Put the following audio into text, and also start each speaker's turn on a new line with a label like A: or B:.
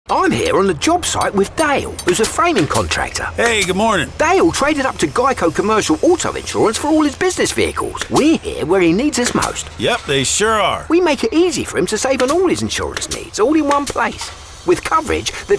A: I'm here on the job site with Dale, who's a framing contractor.
B: Hey, good morning.
A: Dale traded up to Geico Commercial Auto Insurance for all his business vehicles. We're here where he needs us most.
B: Yep, they sure are.
A: We make it easy for him to save on all his insurance needs, all in one place. With coverage that